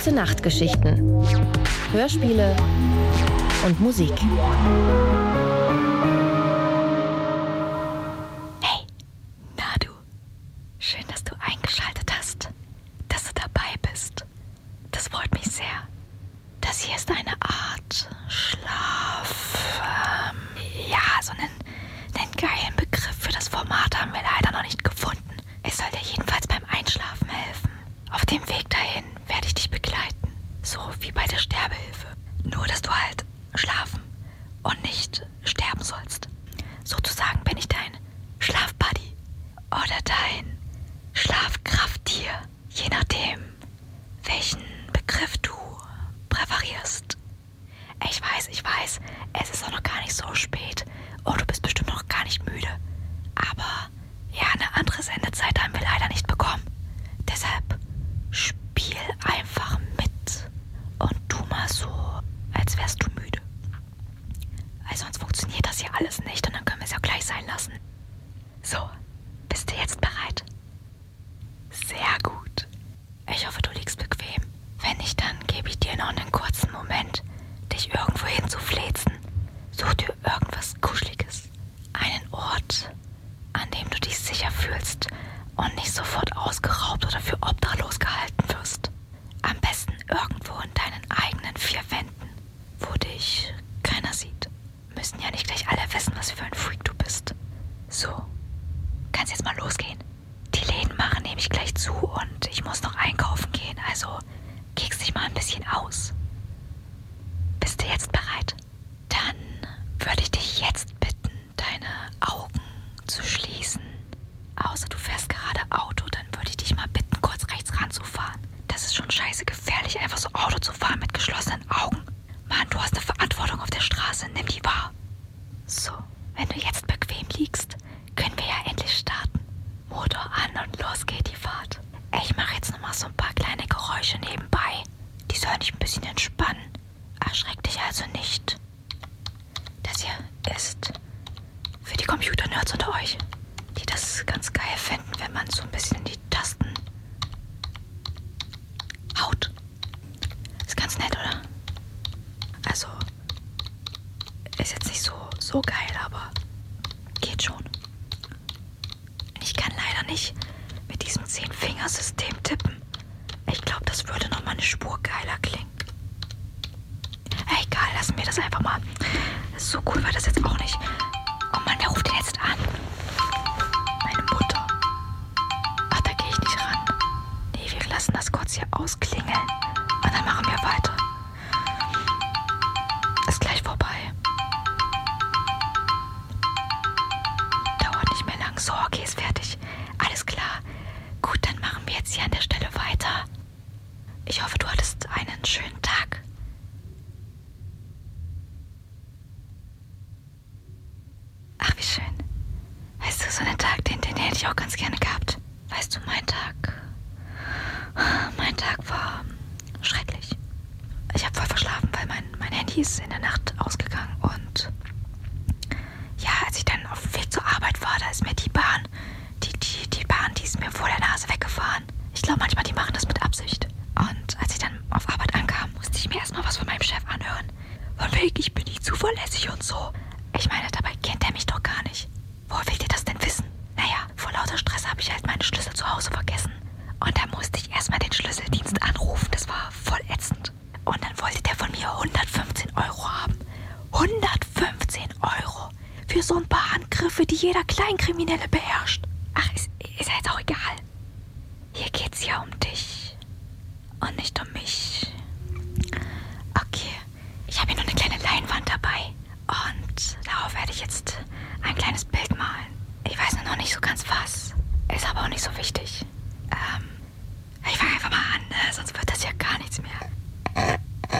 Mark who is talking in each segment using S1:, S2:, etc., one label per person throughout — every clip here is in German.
S1: Gute-Nacht-Geschichten, Hörspiele und Musik.
S2: Hey, na du, schön, dass du eingeschaltet hast, dass du dabei bist. Das freut mich sehr. Das hier ist eine Art Schlaf... so einen geilen Begriff für das Format haben wir leider noch nicht gefunden. Es soll dir jedenfalls beim Einschlafen helfen. Auf dem Weg dahin werde ich dich begleiten, so wie bei der Sterbehilfe. Nur, dass du halt schlafen und nicht sterben sollst. Sozusagen bin ich dein Schlafbuddy oder dein Schlafkrafttier, je nachdem, welchen Begriff du präferierst. Ich weiß, es ist auch noch gar nicht so spät und du bist bestimmt noch gar nicht müde. Aber ja, eine andere Sendezeit haben wir leider nicht bekommen. Deshalb spiel einfach mit und tu mal so, als wärst du müde. Weil sonst funktioniert das hier alles nicht und dann können wir es ja gleich sein lassen. So, bist du jetzt bereit? Sehr gut. Ich hoffe, du liegst bequem. Wenn nicht, dann gebe ich dir noch einen kurzen Moment, dich irgendwo hin zu fläzen. Such dir irgendwas Kuscheliges. Einen Ort, an dem du dich sicher fühlst und nicht sofort ausgeraubt oder für obdachlos gehalten wirst. Am besten irgendwo in deinen eigenen vier Wänden, wo dich keiner sieht. Müssen ja nicht gleich alle wissen, was für ein Freak du bist. So, kannst jetzt mal losgehen. Die Läden machen nämlich gleich zu und ich muss noch einkaufen gehen, also kickst dich mal ein bisschen aus. Bist du jetzt bereit? Dann würde ich dich jetzt bitten, deine Augen zu schließen. Außer du fährst gerade Auto, dann würde ich dich mal bitten, kurz rechts ranzufahren. Das ist schon scheiße gefährlich, einfach so Auto zu fahren mit geschlossenen Augen. Mann, du hast eine Verantwortung auf der Straße, nimm die wahr. So, wenn du jetzt bequem liegst, können wir ja endlich starten. Motor an und los geht die Fahrt. Ich mache jetzt nochmal so ein paar kleine Geräusche nebenbei. Die sollen dich ein bisschen entspannen. Erschreck dich also nicht. Das hier ist für die Computer-Nerds unter euch, die das ganz geil finden, wenn man so ein bisschen in die Tasten haut. Ist ganz nett, oder? Also, ist jetzt nicht so geil, aber geht schon. Ich kann leider nicht mit diesem 10-Fingersystem tippen. Ich glaube, das würde noch mal eine Spur geiler klingen. Egal, lassen wir das einfach mal. So cool war das jetzt auch nicht. Oh Mann, wer ruft denn jetzt an? Meine Mutter. Ach, da gehe ich nicht ran. Nee, wir lassen das kurz hier ausklingeln. Und dann machen wir weiter. Ist gleich vorbei. Dauert nicht mehr lang. So, okay, ist fertig. Alles klar. Gut, dann machen wir jetzt hier an der Stelle weiter. Ich hoffe, du hattest einen schönen Tag. Ach, wie schön. Weißt du, so einen Tag, den hätte ich auch ganz gerne gehabt. Weißt du, mein Tag war schrecklich. Ich habe voll verschlafen, weil mein Handy ist in der Nacht ausgegangen. Und ja, als ich dann auf dem Weg zur Arbeit war, da ist mir die Bahn, die ist mir vor der Nase weggefahren. Ich glaube manchmal, die machen das mit Absicht. Und als ich dann auf Arbeit ankam, musste ich mir erstmal was von meinem Chef anhören. Von wegen, ich bin nicht zuverlässig und so. Ich meine, dabei kennt er mich doch gar nicht. Woher will der das denn wissen? Naja, vor lauter Stress habe ich halt meine Schlüssel zu Hause vergessen. Und da musste ich erstmal den Schlüsseldienst anrufen. Das war voll ätzend. Und dann wollte der von mir 115 € haben. 115 € für so ein paar Handgriffe, die jeder Kleinkriminelle beherrscht. Ach, ist ja jetzt auch egal. Hier geht's ja um dich und nicht um mich. Okay, ich habe hier noch eine kleine Leinwand dabei. Und darauf werde ich jetzt ein kleines Bild malen. Ich weiß nur noch nicht so ganz was. Ist aber auch nicht so wichtig. Ich fange einfach mal an, ne? Sonst wird das ja gar nichts mehr.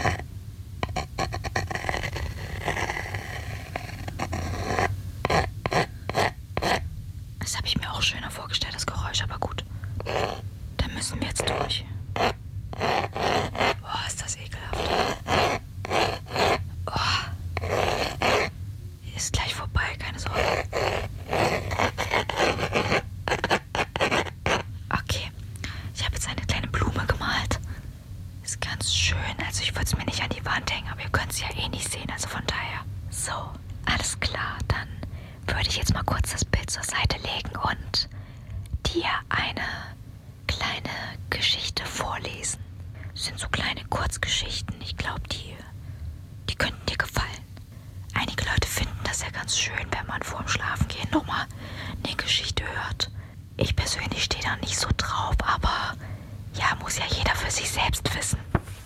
S2: Das habe ich mir auch schöner vorgestellt, das Geräusch, aber gut. Da müssen wir jetzt durch. Boah, ist das ekelhaft. Oh. Ist gleich vorbei, keine Sorge. Okay, ich habe jetzt eine kleine Blume gemalt. Ist ganz würde es mir nicht an die Wand hängen, aber ihr könnt es ja eh nicht sehen, also von daher. So, alles klar, dann würde ich jetzt mal kurz das Bild zur Seite legen und dir eine kleine Geschichte vorlesen. Das sind so kleine Kurzgeschichten, ich glaube, die könnten dir gefallen. Einige Leute finden das ja ganz schön, wenn man vorm Schlafengehen nochmal eine Geschichte hört. Ich persönlich stehe da nicht so drauf, aber ja, muss ja jeder für sich selbst wissen.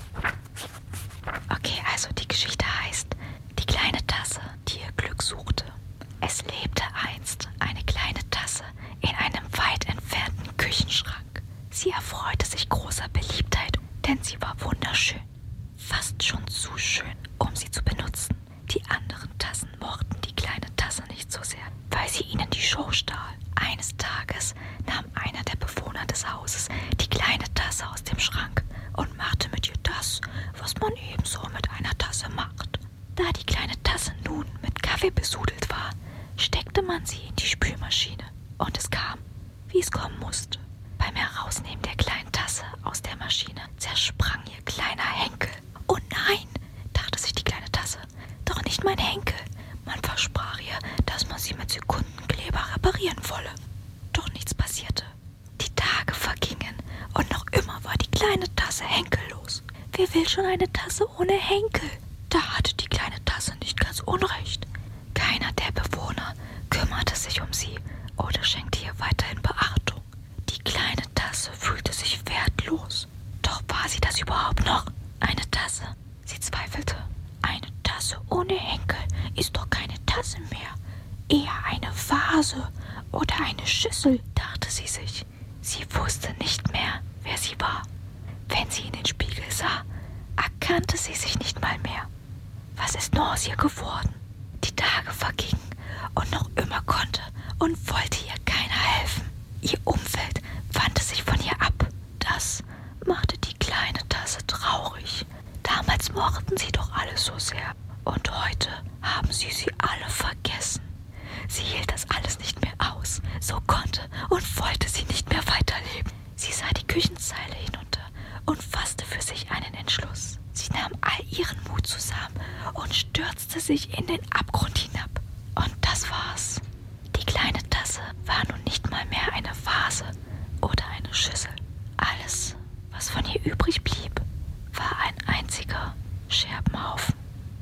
S2: Okay, also die Geschichte heißt Die kleine Tasse, die ihr Glück suchte. Es lebte einst eine kleine Tasse in einem weit entfernten Küchenschrank. Sie erfreute sich großer Beliebtheit, denn sie war wunderschön. Fast schon zu schön, um sie zu benutzen. Die anderen Tassen mochten die kleine Tasse nicht so sehr, weil sie ihnen die Show stahl. Eines Tages nahm einer der Bewohner des Hauses die kleine Tasse aus dem Schrank und machte mit ihr das, was man ebenso mit einer Tasse macht. Da die kleine Tasse nun mit Kaffee besudelt war, steckte man sie in die Spülmaschine und es kam, wie es kommen musste. Beim Herausnehmen der kleinen Tasse aus der Maschine zersprang ihr kleiner Henkel. Oh nein, dachte sich die kleine Tasse, doch nicht mein Henkel. Man versprach ihr, dass man sie mit Sekundenkleber reparieren wolle. Doch nichts passierte. Die Tage vergingen und noch immer war die kleine Tasse henkellos. Wer will schon eine Tasse ohne Henkel? Da hatte die kleine Tasse nicht ganz unrecht. Keiner der Bewohner kümmerte sich um sie oder schenkte ihr weiterhin Beachtung. Die kleine Tasse fühlte sich wertlos. Doch war sie das überhaupt noch? Eine Tasse? Sie zweifelte. Eine Tasse ohne Henkel ist doch keine Tasse mehr. Eher eine Vase oder eine Schüssel, dachte sie sich. Sie wusste nicht mehr, wer sie war. Wenn sie in den Spiegel sah, erkannte sie sich nicht mal mehr. Was ist nur aus ihr geworden? Die Tage vergingen und noch immer konnte und wollte ihr keiner helfen. Ihr Umfeld wandte sich von ihr ab. Das machte die kleine Tasse traurig. Damals mochten sie doch alle so sehr. Und heute haben sie alle vergessen. Sie hielt das alles nicht mehr aus. So konnte und wollte sie nicht mehr weiterleben. Sie sah die Küchenzeile hinunter und fasste für sich einen Entschluss. Sie nahm all ihren Mut zusammen und stürzte sich in den Abgrund hinab. Und das war's. Die kleine Tasse war nun nicht mal mehr eine Vase oder eine Schüssel. Alles, was von ihr übrig blieb, war ein einziger Scherbenhaufen.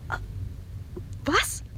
S2: Was?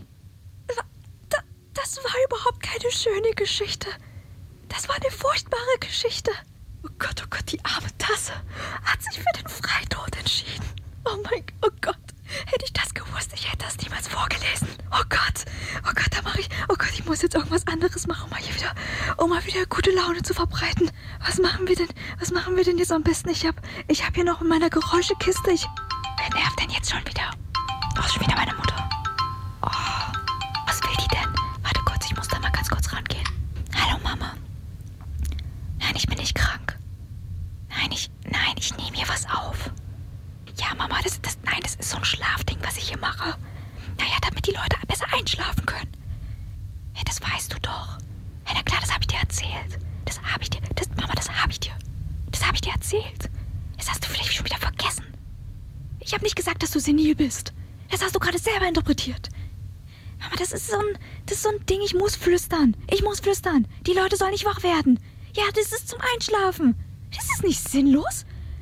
S2: Das war überhaupt keine schöne Geschichte. Das war eine furchtbare Geschichte. Oh Gott, die arme Tasse hat sich für den Freitod entschieden. Oh Gott, hätte ich das gewusst, ich hätte das niemals vorgelesen. Oh Gott, ich muss jetzt irgendwas anderes machen, um mal wieder gute Laune zu verbreiten. Was machen wir denn jetzt am besten? Ich hab hier noch in meiner Geräuschekiste, wer nervt denn jetzt schon wieder? Oh, schon wieder meine Mutter. Oh, was will die denn? Warte kurz, ich muss da mal ganz kurz rangehen. Hallo Mama. Nein, ich bin nicht krank. Nein, ich nehme hier was auf. Ja, Mama, das ist so ein Schlafding, was ich hier mache. Naja, damit die Leute besser einschlafen können. Ja, das weißt du doch. Ja, na klar, das habe ich dir erzählt. Mama, das habe ich dir erzählt. Das hast du vielleicht schon wieder vergessen. Ich habe nicht gesagt, dass du senil bist. Das hast du gerade selber interpretiert. Mama, das ist so ein Ding, ich muss flüstern. Die Leute sollen nicht wach werden. Ja, das ist zum Einschlafen. Das ist nicht sinnlos.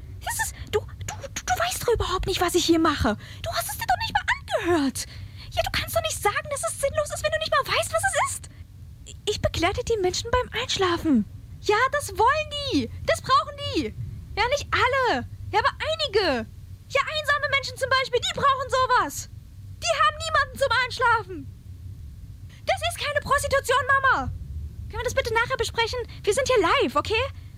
S2: Du weißt doch überhaupt nicht, was ich hier mache. Du hast es dir doch nicht mal angehört. Ja, du kannst doch nicht sagen, dass es sinnlos ist, wenn du nicht mal weißt, was es ist. Ich begleite die Menschen beim Einschlafen. Ja, das wollen die. Das brauchen die. Ja, nicht alle. Ja, aber einige. Ja, einsame Menschen zum Beispiel, die brauchen sowas. Die haben niemanden zum Einschlafen. Das ist keine Prostitution, Mama. Können wir das bitte nachher besprechen? Wir sind hier live, okay?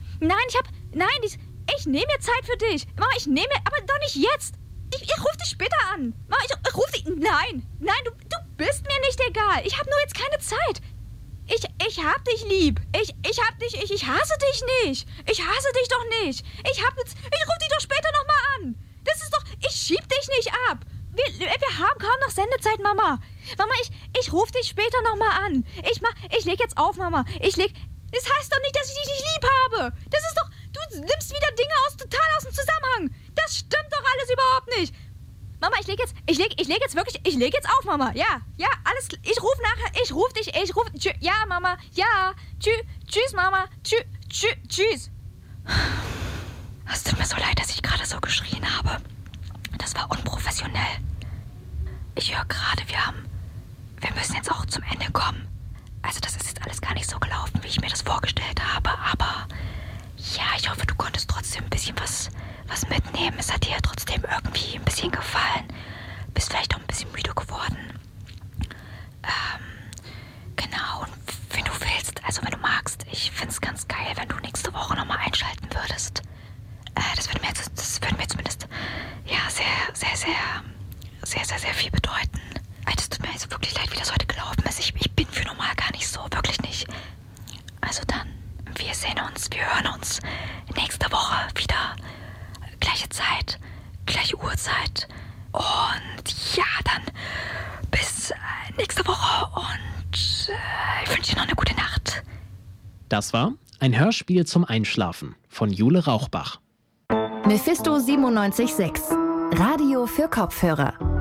S2: Ich nehme mir Zeit für dich. Mama, aber doch nicht jetzt. Ich rufe dich später an. Mama, ich rufe dich... Nein, du bist mir nicht egal. Ich habe nur jetzt keine Zeit. Ich hab dich lieb. Ich hasse dich nicht. Ich hasse dich doch nicht. Ich rufe dich doch später nochmal an. Das ist doch... Ich schieb dich nicht ab. Wir haben kaum noch Sendezeit, Mama. Mama, ich rufe dich später nochmal an. Ich leg jetzt auf, Mama. Das heißt doch nicht, dass ich dich nicht lieb habe. Das ist doch... Du nimmst wieder Dinge total aus dem Zusammenhang. Das stimmt doch alles überhaupt nicht.
S3: Ich leg jetzt wirklich, ich leg jetzt auf, Mama. Ja, alles klar. Ich ruf nachher, ich ruf dich, ja, Mama, ja. Tschüss, Mama, tschüss.
S2: Es tut mir so leid, dass ich gerade so geschrien habe. Das war unprofessionell. Ich höre gerade, wir müssen jetzt auch zum Ende kommen. Also das ist jetzt alles gar nicht so gelaufen, wie ich mir das vorgestellt habe, aber ja, ich hoffe, du konntest trotzdem ein bisschen was mitnehmen. Es hat dir trotzdem irgendwie ein bisschen gefallen. Bist vielleicht auch ein bisschen müde geworden. Genau, und wenn du willst, also wenn du magst, ich finde es ganz geil, wenn du nächste Woche nochmal einschalten würdest. Das würde mir zumindest ja sehr viel bedeuten. Das tut mir jetzt wirklich leid, wie das heute gelaufen ist. Ich bin für normal gar nicht so, wirklich nicht. Also dann, wir hören uns nächste Woche wieder. Gleiche Zeit, gleiche Uhrzeit. Und ja, dann bis nächste Woche und ich wünsche dir noch eine gute Nacht.
S4: Das war ein Hörspiel zum Einschlafen von Jule Rauchbach.
S1: Mephisto 97.6 Radio für Kopfhörer.